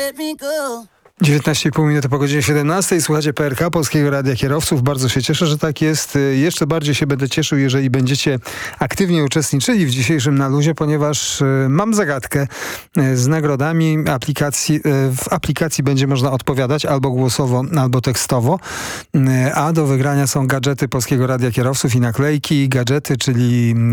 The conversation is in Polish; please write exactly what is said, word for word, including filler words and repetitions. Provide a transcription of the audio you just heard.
let me go. dziewiętnaście i pół minuty po godzinie siedemnastej. Słuchacie P R K, Polskiego Radia Kierowców. Bardzo się cieszę, że tak jest. Jeszcze bardziej się będę cieszył, jeżeli będziecie aktywnie uczestniczyli w dzisiejszym Na Luzie, ponieważ mam zagadkę z nagrodami. Aplikacji, w aplikacji będzie można odpowiadać albo głosowo, albo tekstowo. A do wygrania są gadżety Polskiego Radia Kierowców i naklejki. Gadżety, czyli